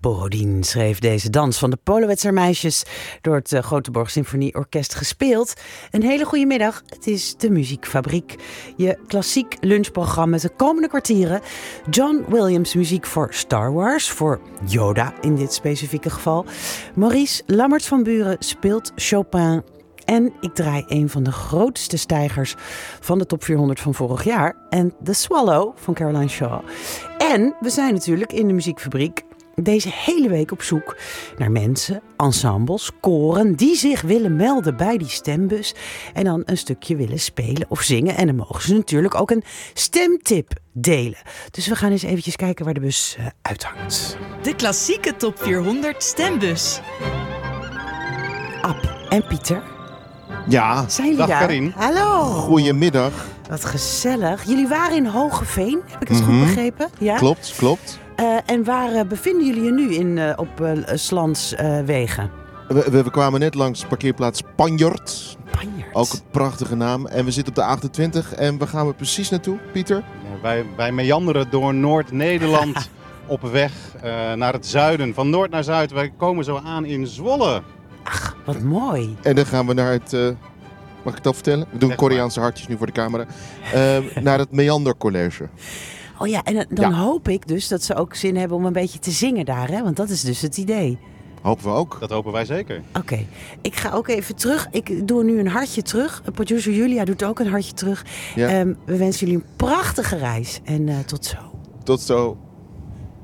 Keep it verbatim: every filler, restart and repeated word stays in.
Borodin schreef deze dans van de Polowetzer-meisjes door het uh, Göteborg Symfonieorkest gespeeld. Een hele goede middag. Het is de Muziekfabriek. Je klassiek lunchprogramma met de komende kwartieren. John Williams muziek voor Star Wars, voor Yoda in dit specifieke geval. Maurice Lammerts van Buren speelt Chopin. En ik draai een van de grootste stijgers van de top vierhonderd van vorig jaar. En The Swallow van Caroline Shaw. En we zijn natuurlijk in de Muziekfabriek deze hele week op zoek naar mensen, ensembles, koren die zich willen melden bij die stembus en dan een stukje willen spelen of zingen. En dan mogen ze natuurlijk ook een stemtip delen. Dus we gaan eens eventjes kijken waar de bus uh, uithangt. De klassieke top vierhonderd stembus. Ab en Pieter. Ja, zijn jullie dag daar? Karin. Hallo. Goedemiddag. Wat gezellig. Jullie waren in Hogeveen, heb ik het Mm-hmm. goed begrepen? Ja? Klopt, klopt. Uh, en waar uh, bevinden jullie je nu in uh, op uh, Slans uh, wegen? We, we, we kwamen net langs parkeerplaats Panjert. Panjert. Ook een prachtige naam. En we zitten op de achtentwintig. En waar gaan we precies naartoe, Pieter? Ja, wij, wij meanderen door Noord-Nederland op weg uh, naar het zuiden. Van noord naar zuid. Wij komen zo aan in Zwolle. Ach, wat mooi. En dan gaan we naar het... Uh, mag ik het al vertellen? We doen Zeg Koreaanse hartjes nu voor de camera. Uh, naar het Meander College. Oh ja, en dan Ja. hoop ik dus dat ze ook zin hebben om een beetje te zingen daar, hè? Want dat is dus het idee. Hopen we ook. Dat hopen wij zeker. Oké, okay. Ik ga ook even terug. Ik doe nu een hartje terug. Producer Julia doet ook een hartje terug. Ja. Um, we wensen jullie een prachtige reis en uh, tot zo. Tot zo.